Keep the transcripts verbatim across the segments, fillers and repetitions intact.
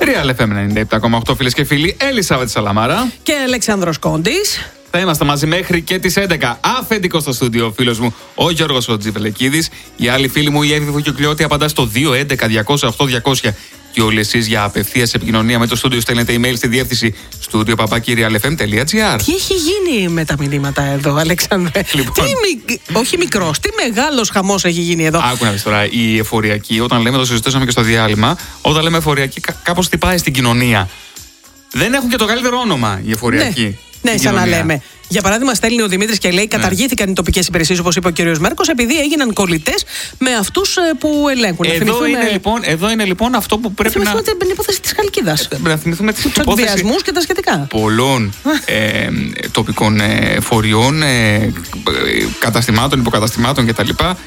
Real εφ εμ ενενήντα επτά κόμμα οκτώ, φίλες και φίλοι, Ελισάβετ Σαλαμάρα και Αλεξάνδρος Κόντης. Θα είμαστε μαζί μέχρι και τις έντεκα. Αφεντικό στο στούντιο, ο φίλος μου, ο Γιώργος ο Τζιβελεκίδης. Οι άλλοι φίλοι μου, η Εύη Βουκιοκλιώτη, απαντά στο δύο έντεκα διακόσια οκτώ διακόσια. Και όλοι εσείς για απευθείας επικοινωνία με το στούντιο στέλνετε email στη διεύθυνση studio παπάκι real f m dot g r. Τι έχει γίνει με τα μηνύματα εδώ, Αλέξανδρε? Λοιπόν. Τι μικ... Όχι μικρός, τι μεγάλος χαμός έχει γίνει εδώ. Άκου να δεις τώρα, η εφοριακή, όταν λέμε, το συζητήσαμε και στο διάλειμμα, όταν λέμε εφοριακή, κάπως χτυπάει στην κοινωνία. Δεν έχουν και το καλύτερο όνομα οι εφοριακοί. Ναι, ναι, σαν να λέμε. Για παράδειγμα, στέλνει ο Δημήτρης και λέει: καταργήθηκαν ναι. οι τοπικές υπηρεσίες, όπως είπε ο κύριος Μέρκος, επειδή έγιναν κολλητές με αυτούς που ελέγχουν. Εδώ, θυμηθούμε... είναι, λοιπόν, εδώ είναι λοιπόν αυτό που πρέπει να. Να θυμηθούμε την υπόθεση της Χαλκίδας. Ε, να θυμηθούμε τους εκβιασμούς και τα σχετικά. Πολλών ε, τοπικών ε, φοριών, ε, καταστημάτων, υποκαταστημάτων κτλ.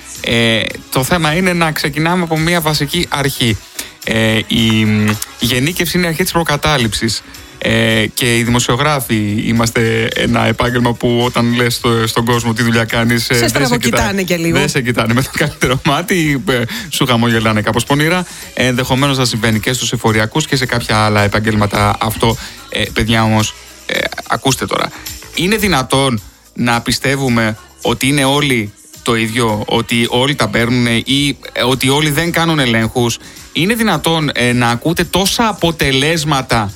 Ε, το θέμα είναι να ξεκινάμε από μια βασική αρχή. Ε, η, η γενίκευση είναι η αρχή της προκατάληψης. Ε, και οι δημοσιογράφοι είμαστε ένα επάγγελμα που όταν λες στο, στον κόσμο τι δουλειά κάνεις, σε στραβοκοιτάνε και λίγο. Δεν σε κοιτάνε με το καλύτερο μάτι, ε, σου χαμογελάνε κάπως πονηρά. Ε, ενδεχομένως να συμβαίνει και στους εφοριακούς και σε κάποια άλλα επαγγέλματα αυτό. Ε, παιδιά όμως, ε, ακούστε τώρα, είναι δυνατόν να πιστεύουμε ότι είναι όλοι το ίδιο, ότι όλοι τα παίρνουν ή ε, ότι όλοι δεν κάνουν ελέγχους? Είναι δυνατόν ε, να ακούτε τόσα αποτελέσματα?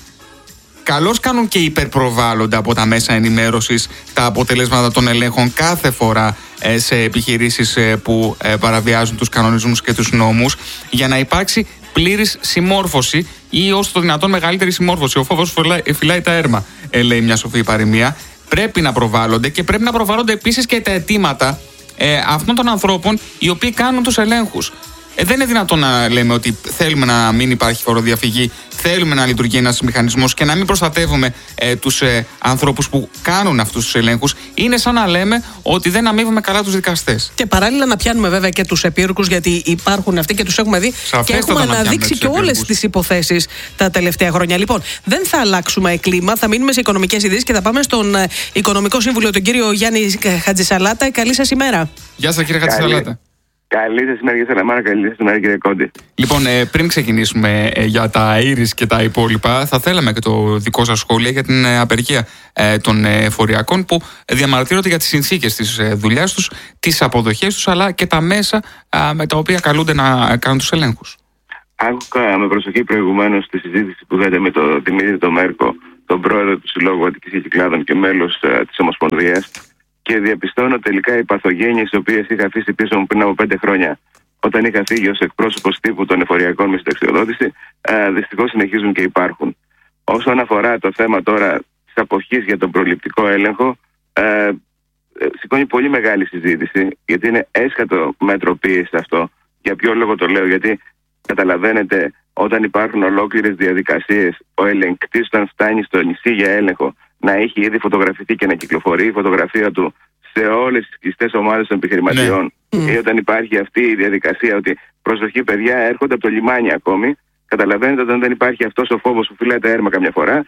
Καλώς κάνουν και υπερπροβάλλονται από τα μέσα ενημέρωσης τα αποτελέσματα των ελέγχων κάθε φορά ε, σε επιχειρήσεις ε, που ε, παραβιάζουν τους κανονισμούς και τους νόμους, για να υπάρξει πλήρης συμμόρφωση ή όσο το δυνατόν μεγαλύτερη συμμόρφωση. Ο φόβος φυλάει, φυλάει τα έρμα, ε, λέει μια σοφή παροιμία. Πρέπει να προβάλλονται και πρέπει να προβάλλονται επίσης και τα αιτήματα ε, αυτών των ανθρώπων οι οποίοι κάνουν τους ελέγχους. Ε, δεν είναι δυνατόν να λέμε ότι θέλουμε να μην υπάρχει φοροδιαφυγή, θέλουμε να λειτουργεί ένας μηχανισμός και να μην προστατεύουμε ε, τους ε, ανθρώπους που κάνουν αυτούς τους ελέγχους. Είναι σαν να λέμε ότι δεν αμείβουμε καλά τους δικαστές. Και παράλληλα να πιάνουμε βέβαια και τους επίρρικους, γιατί υπάρχουν αυτοί και τους έχουμε δει. Σαφές, και έχουμε αναδείξει και όλες τις υποθέσεις τα τελευταία χρόνια. Λοιπόν, δεν θα αλλάξουμε κλίμα, θα μείνουμε σε οικονομικές ειδήσεις και θα πάμε στον ε, Οικονομικό Σύμβουλο, τον κύριο Γιάννη Χατζησαλάτα. Καλή σας ημέρα. Γεια σας, κύριε Χατζησαλάτα. Καλή σας ημέρα, κύριε Σαλαμάρα, καλή σας ημέρα, κύριε Κόντη. Λοιπόν, ε, πριν ξεκινήσουμε ε, για τα ήρης και τα υπόλοιπα, θα θέλαμε και το δικό σας σχόλιο για την ε, απεργία ε, των εφοριακών που διαμαρτύρονται για τις συνθήκες της ε, δουλειάς τους, τις αποδοχές τους, αλλά και τα μέσα ε, με τα οποία καλούνται να κάνουν τους ελέγχους. Άκουγα με προσοχή προηγουμένως τη συζήτηση που δέτε με τον Δημήτρη τον Μέρκο, τον πρόεδρο του Συλλόγου Αττικής και Κυκλάδων και μέλος ε, της Ομοσπονδίας. Και διαπιστώνω τελικά οι παθογένειες οι οποίες είχα αφήσει πίσω μου πριν από πέντε χρόνια, όταν είχα φύγει ως εκπρόσωπος τύπου των εφοριακών με συνταξιοδότηση, ε, δυστυχώς συνεχίζουν και υπάρχουν. Όσον αφορά το θέμα τώρα της αποχής για τον προληπτικό έλεγχο, ε, σηκώνει πολύ μεγάλη συζήτηση, γιατί είναι έσχατο μέτρο πίεση αυτό. Για ποιο λόγο το λέω? Γιατί καταλαβαίνετε, όταν υπάρχουν ολόκληρες διαδικασίες, ο ελεγκτής όταν φτάνει στο νησί για έλεγχο να έχει ήδη φωτογραφηθεί και να κυκλοφορεί η φωτογραφία του σε όλες τις κλειστές ομάδες των επιχειρηματιών, ναι. Ή όταν υπάρχει αυτή η διαδικασία ότι προσοχή παιδιά, έρχονται από το λιμάνι ακόμη, καταλαβαίνετε, όταν δεν υπάρχει αυτός ο φόβος που φυλάει τα έρμα καμιά φορά,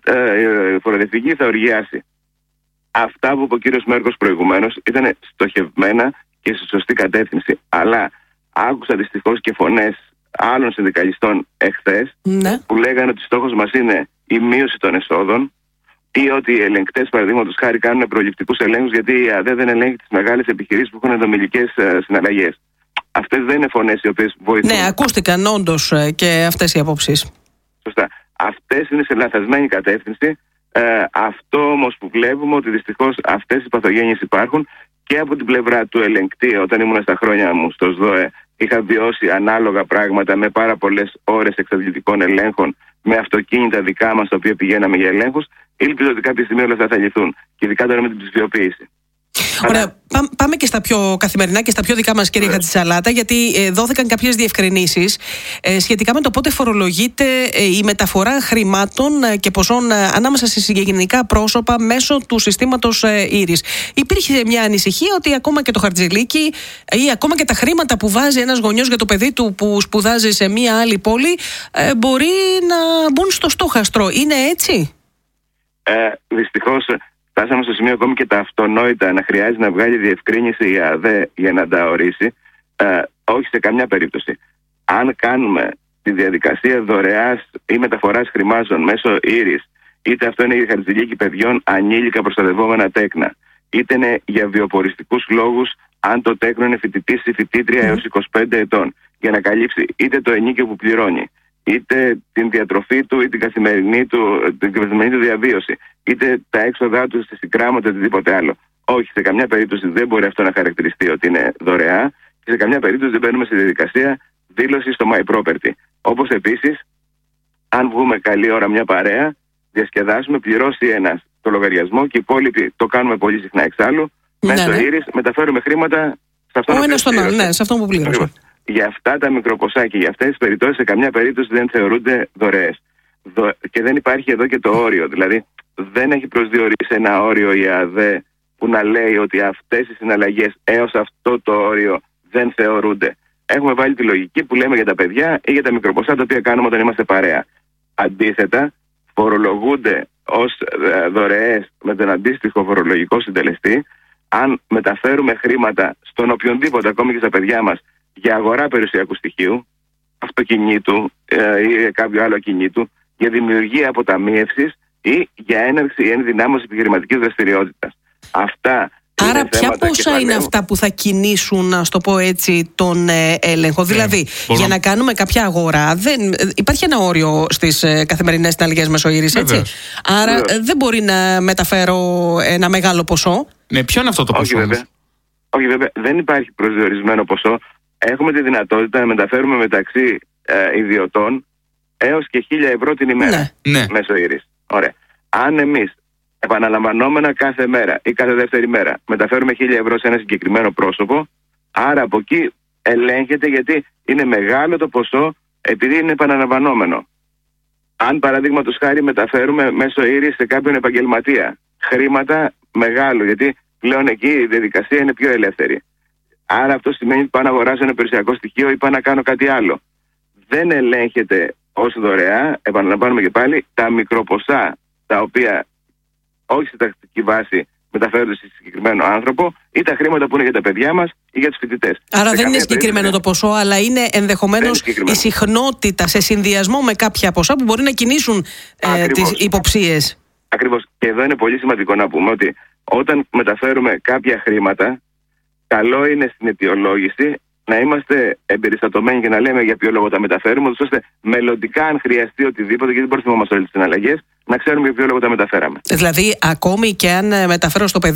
η φοροδιαφυγή θα οργιάσει. Αυτά που είπε ο κύριος Μέρκος προηγουμένως ήταν στοχευμένα και στη σωστή κατεύθυνση. Αλλά άκουσα δυστυχώς και φωνές άλλων συνδικαλιστών εχθές, ναι. που λέγανε ότι στόχος μας είναι η μείωση των εσόδων, ή ότι οι ελεγκτές, παραδείγματος χάρη, κάνουν προληπτικούς ελέγχους γιατί η ΑΔΕ δεν ελέγχει τις μεγάλες επιχειρήσεις που έχουν ενδομιλικές συναλλαγές. Αυτές δεν είναι φωνές οι οποίες βοηθούν. Ναι, ακούστηκαν όντως και αυτές οι απόψεις. Σωστά. Αυτές είναι σε λαθασμένη κατεύθυνση. Ε, αυτό όμως που βλέπουμε, ότι δυστυχώς αυτές οι παθογένειες υπάρχουν και από την πλευρά του ελεγκτή. Όταν ήμουν στα χρόνια μου στο ΣΔΟΕ, είχα βιώσει ανάλογα πράγματα με πάρα πολλές ώρες εξαντλητικών ελέγχων, με αυτοκίνητα δικά μας τα οποία πηγαίναμε για ελέγχους. Ελπίζω ότι κάποια στιγμή όλα αυτά θα λυθούν. Και ειδικά τώρα με την ψηφιοποίηση. Ωραία. Αλλά... Πάμε και στα πιο καθημερινά και στα πιο δικά μας, κύριε Χατζησαλάτα, γιατί ε, δόθηκαν κάποιες διευκρινήσεις ε, σχετικά με το πότε φορολογείται ε, η μεταφορά χρημάτων ε, και ποσών ε, ανάμεσα σε συγκεκριμένα πρόσωπα μέσω του συστήματος ε, ήρης. Υπήρχε μια ανησυχία ότι ακόμα και το χαρτζηλίκι ή ακόμα και τα χρήματα που βάζει ένας γονιός για το παιδί του που σπουδάζει σε μια άλλη πόλη ε, μπορεί να μπουν στο στόχαστρο. Είναι έτσι? Ε, δυστυχώς φτάσαμε στο σημείο ακόμη και τα αυτονόητα να χρειάζεται να βγάλει διευκρίνηση η ΑΔΕ για να τα ορίσει. Ε, όχι σε καμιά περίπτωση. Αν κάνουμε στη διαδικασία δωρεάς ή μεταφοράς χρημάτων μέσω ήρης, είτε αυτό είναι η χαρτζηλίκη παιδιών ανήλικα προστατευόμενα τέκνα, είτε είναι για βιοποριστικούς λόγους, αν το τέκνο είναι φοιτητής ή φοιτήτρια έως είκοσι πέντε ετών, για να καλύψει είτε το ενίκιο που πληρώνει, είτε την διατροφή του ή την καθημερινή του, την καθημερινή του διαβίωση, είτε τα έξοδά του στη συγκράματα, οτιδήποτε άλλο. Όχι, σε καμιά περίπτωση δεν μπορεί αυτό να χαρακτηριστεί ότι είναι δωρεά και σε καμιά περίπτωση δεν μπαίνουμε στη διαδικασία δήλωση στο My Property. Όπως επίσης, αν βγούμε καλή ώρα μια παρέα, διασκεδάσουμε, πληρώσει ένας το λογαριασμό και οι υπόλοιποι το κάνουμε πολύ συχνά εξάλλου. Ναι, μέσω ναι. ήρης μεταφέρουμε χρήματα σε αυτόν Ο ένας στον άλλο, πλήρωσε. ναι, σε αυτόν που πλήρωσε. Για αυτά τα μικροποσά και για αυτές τις περιπτώσεις σε καμιά περίπτωση δεν θεωρούνται δωρεές. Δο... Και δεν υπάρχει εδώ και το όριο. Δηλαδή δεν έχει προσδιορίσει ένα όριο η ΑΔΕ που να λέει ότι αυτές οι συναλλαγές έως αυτό το όριο δεν θεωρούνται. Έχουμε βάλει τη λογική που λέμε για τα παιδιά ή για τα μικροποσά τα οποία κάνουμε όταν είμαστε παρέα. Αντίθετα, φορολογούνται ως δωρεές με τον αντίστοιχο φορολογικό συντελεστή αν μεταφέρουμε χρήματα στον οποιονδήποτε, ακόμη και στα παιδιά μας, για αγορά περιουσιακού στοιχείου, αυτοκινήτου ε, ή κάποιο άλλο κινήτου, για δημιουργία αποταμίευσης ή για έναρξη ή ενδυνάμωση επιχειρηματικής δραστηριότητας. Αυτά. Άρα ποια πόσα είναι αυτά που θα κινήσουν, να το πω έτσι, τον ε, έλεγχο? Ναι, δηλαδή, μπορώ... για να κάνουμε κάποια αγορά, δεν, υπάρχει ένα όριο στις ε, καθημερινές συναλλαγές μέσω ήρης, έτσι. Άρα ε, δεν μπορεί να μεταφέρω ένα μεγάλο ποσό. Ναι, ποιο είναι αυτό το ποσό? Όχι βέβαια. Όχι βέβαια, δεν υπάρχει προσδιορισμένο ποσό. Έχουμε τη δυνατότητα να μεταφέρουμε μεταξύ ε, ιδιωτών έως και χίλια ευρώ την ημέρα, ναι. μέσω ήρης. Ωραία. Αν εμείς επαναλαμβανόμενα κάθε μέρα ή κάθε δεύτερη μέρα μεταφέρουμε χίλια ευρώ σε ένα συγκεκριμένο πρόσωπο, άρα από εκεί ελέγχεται, γιατί είναι μεγάλο το ποσό επειδή είναι επαναλαμβανόμενο. Αν παραδείγματος χάρη μεταφέρουμε μέσω ήρης σε κάποιον επαγγελματία χρήματα μεγάλο, γιατί πλέον εκεί η διαδικασία είναι πιο ελεύθερη. Άρα αυτό σημαίνει ότι πάω να αγοράσω ένα περιουσιακό στοιχείο ή πάω να κάνω κάτι άλλο. Δεν ελέγχεται ως δωρεά, επαναλαμβάνουμε και πάλι, τα μικροποσά τα οποία όχι σε τακτική βάση μεταφέρονται σε συγκεκριμένο άνθρωπο ή τα χρήματα που είναι για τα παιδιά μας ή για τους φοιτητές. Άρα σε δεν είναι συγκεκριμένο περίπτωση... το ποσό, αλλά είναι ενδεχομένως η συχνότητα σε συνδυασμό με κάποια ποσά που μπορεί να κινήσουν ε, τις υποψίες. Ακριβώς. Και εδώ είναι πολύ σημαντικό να πούμε ότι όταν μεταφέρουμε κάποια χρήματα, καλό είναι στην αιτιολόγηση να είμαστε εμπεριστατωμένοι και να λέμε για ποιο λόγο τα μεταφέρουμε, ώστε μελλοντικά, αν χρειαστεί οτιδήποτε, γιατί δεν μπορούμε να θυμόμαστε όλες τις συναλλαγές, να ξέρουμε για ποιο λόγο τα μεταφέραμε. Δηλαδή, ακόμη και αν μεταφέρω στο παιδί